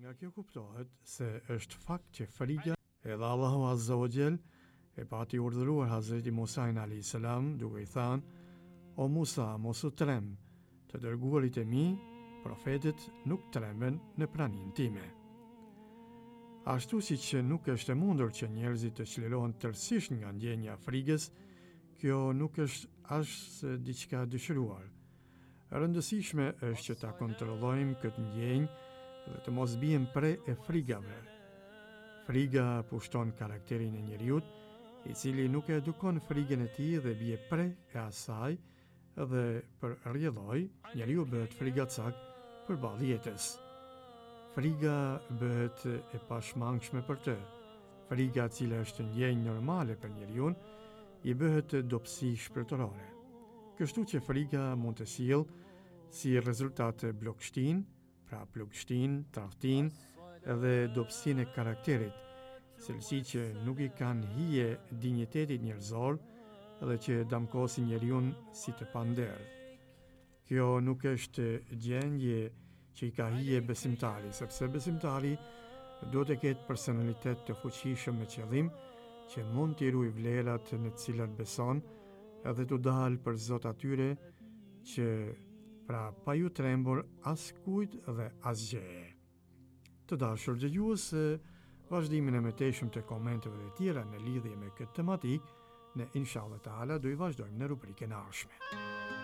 Nga kjo kuptohet se është fakt që friga edhe Allahu Azza wa Jall e pati urdhëruar Hazreti Musain a.s. duke i thënë: O Musa, mos u trem, të dërguarit e mi, profetët nuk tremben në praninë time. Ashtu si që nuk është e mundur që njerëzit të çlirohen tërësisht nga ndjenja e frigës, kjo nuk është as diçka dëshiruar. E rëndësishme është që ta kontrollojmë këtë ndjenjë dhe të mos bien pre e frigave. Friga pushton karakterin e njeriut, i cili nuk e edukon frigën e tij dhe bie pre e asaj, dhe për rrjedhoj, njeriu bëhet frigacak përballë jetës. Friga bëhet e pashmangshme për të. Friga, e cila është ndjenjë normale për njeriu, i bëhet dobësi shpirtërore. Kështu që friga mund të sjellë si rezultat blokshtin, pra plagështin, tradhtin edhe dobësinë e karakterit, cilësi që nuk i kanë hije dinjitetit njerëzor dhe që damkosin njeriu si të pander. Kjo nuk është gjendje që i ka hije besimtari, sepse besimtari duhet të ketë personalitet të fuqishëm me qëllim që mund t'i ruaj vlerat në të cilat beson edhe të dalë për Zot atyre që pra pa ju trembur as kujt dhe as gjë. Të dashur dëgjues, vazhdimin e mëtejshëm të komenteve dhe tjera në lidhje me këtë tematik, ne inshallah taala do i vazhdojmë në rubrikën e ardhshme.